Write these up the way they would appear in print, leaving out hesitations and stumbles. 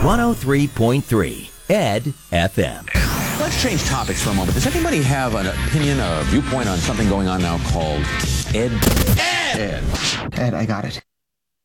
103.3 Ed FM. Let's change topics for a moment. Does anybody have an opinion, a viewpoint on something going on now called Ed? Ed, I got it.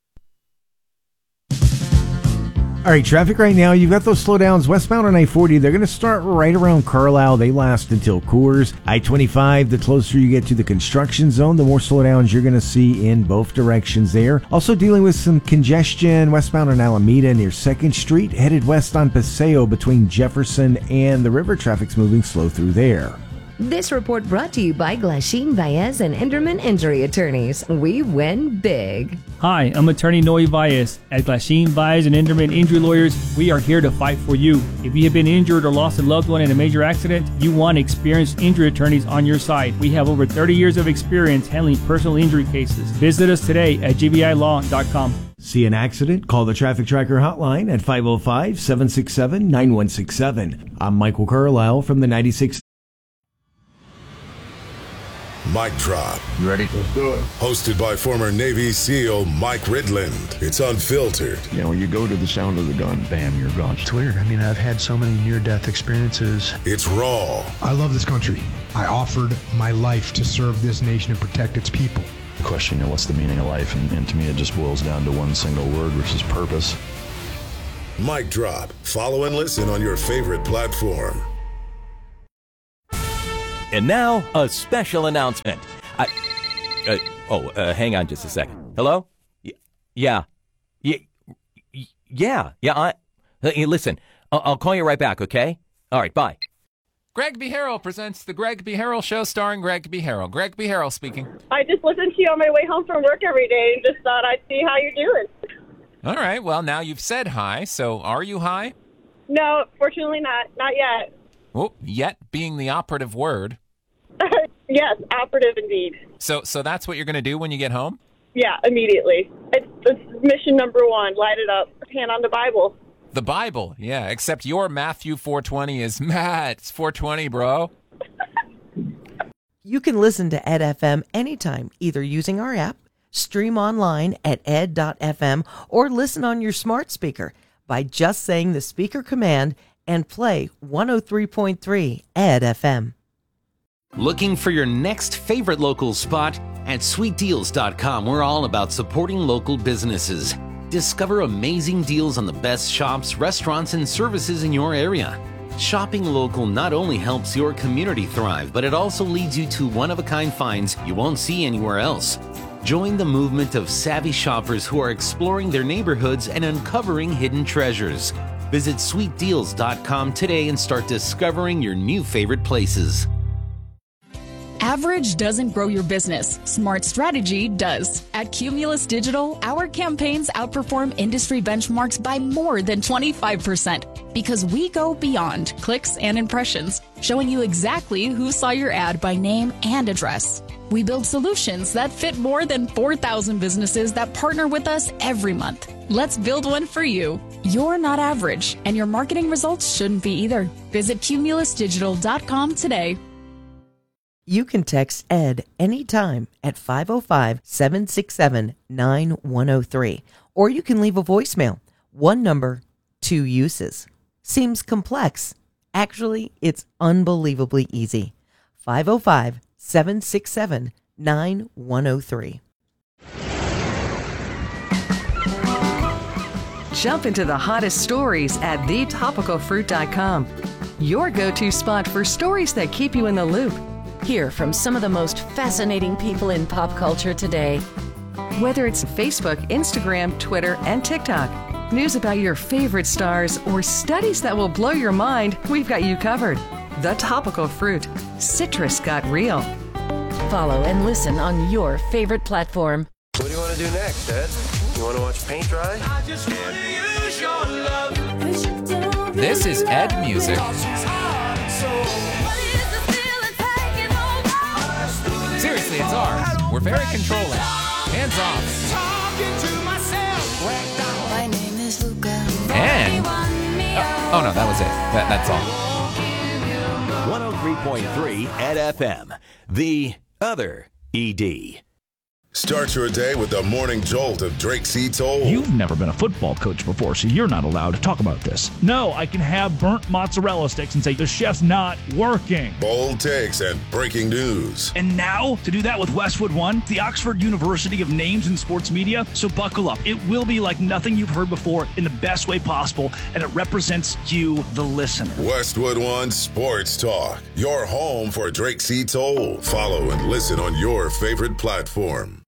All right, traffic right now, you've got those slowdowns westbound on I-40. They're going to start right around Carlisle. They last until Coors. I-25, the closer you get to the construction zone, the more slowdowns you're going to see in both directions there. Also dealing with some congestion westbound on Alameda near 2nd Street. Headed west on Paseo between Jefferson and the river. Traffic's moving slow through there. This report brought to you by Glasheen Baez and Enderman Injury Attorneys. We win big. Hi, I'm attorney Noe Baez. At Glasheen Baez and Enderman Injury Lawyers, we are here to fight for you. If you have been injured or lost a loved one in a major accident, you want experienced injury attorneys on your side. We have over 30 years of experience handling personal injury cases. Visit us today at gbilaw.com. See an accident? Call the Traffic Tracker hotline at 505-767-9167. I'm Michael Carlisle from the 96. Mic Drop. You ready? Let's do it. Hosted by former Navy SEAL Mike Ridland. It's unfiltered. You know, when you go to the sound of the gun, bam, you're gone. It's weird. I mean, I've had so many near-death experiences. It's raw. I love this country. I offered my life to serve this nation and protect its people. The question, what's the meaning of life? And to me, it just boils down to one single word, which is purpose. Mic Drop. Follow and listen on your favorite platform. And now, a special announcement. Hang on just a second. Hello? Yeah. Listen, I'll call you right back, okay? All right, bye. Greg B. Harrell presents The Greg B. Harrell Show starring Greg B. Harrell. Greg B. Harrell speaking. I just listen to you on my way home from work every day and just thought I'd see how you're doing. All right, well, now you've said hi, so are you high? No, fortunately not. Not yet. Oh, yet being the operative word. Yes, operative indeed. So that's what you're going to do when you get home? Yeah, immediately. It's mission number one. Light it up. Hand on the Bible. The Bible, yeah, except your Matthew 4:20 is Matt. It's 4:20, bro. You can listen to Ed FM anytime, either using our app, stream online at ed.fm, or listen on your smart speaker by just saying the speaker command and play 103.3 Ed FM. Looking for your next favorite local spot? At sweetdeals.com, we're all about supporting local businesses. Discover amazing deals on the best shops, restaurants, and services in your area. Shopping local not only helps your community thrive, but it also leads you to one-of-a-kind finds you won't see anywhere else. Join the movement of savvy shoppers who are exploring their neighborhoods and uncovering hidden treasures. Visit sweetdeals.com today and start discovering your new favorite places. Average doesn't grow your business. Smart strategy does. At Cumulus Digital, our campaigns outperform industry benchmarks by more than 25% because we go beyond clicks and impressions, showing you exactly who saw your ad by name and address. We build solutions that fit more than 4,000 businesses that partner with us every month. Let's build one for you. You're not average, and your marketing results shouldn't be either. Visit cumulusdigital.com today. You can text Ed anytime at 505-767-9103. Or you can leave a voicemail. One number, two uses. Seems complex. Actually, it's unbelievably easy. 505-767-9103. Jump into the hottest stories at thetopicalfruit.com. Your go-to spot for stories that keep you in the loop. Hear from some of the most fascinating people in pop culture today. Whether it's Facebook, Instagram, Twitter, and TikTok, news about your favorite stars, or studies that will blow your mind, we've got you covered. The Topical Fruit. Citrus got real. Follow and listen on your favorite platform. What do you want to do next, Ed? You want to watch paint dry? I just want to use your love. This is Ed Music. Seriously, it's ours. We're very controlling. Hands off. My name is Luca. And oh no, that was it. That's all. 103.3 at FM. The other ED. Start your day with the morning jolt of Drake C. Toll. You've never been a football coach before, so you're not allowed to talk about this. No, I can have burnt mozzarella sticks and say the chef's not working. Bold takes and breaking news. And now, to do that with Westwood One, the Oxford University of names in sports media, so buckle up. It will be like nothing you've heard before in the best way possible, and it represents you, the listener. Westwood One Sports Talk, your home for Drake C. Toll. Follow and listen on your favorite platform.